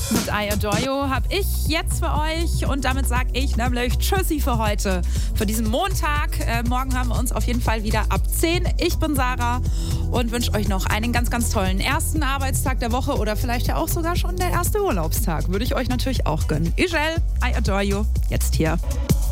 Mit I Adore You habe ich jetzt für euch und damit sage ich nämlich Tschüssi für heute. Für diesen Montag. Morgen haben wir uns auf jeden Fall wieder ab 10. Ich bin Sarah und wünsche euch noch einen ganz, ganz tollen ersten Arbeitstag der Woche oder vielleicht ja auch sogar schon der erste Urlaubstag. Würde ich euch natürlich auch gönnen. Igel, I Adore You, jetzt hier.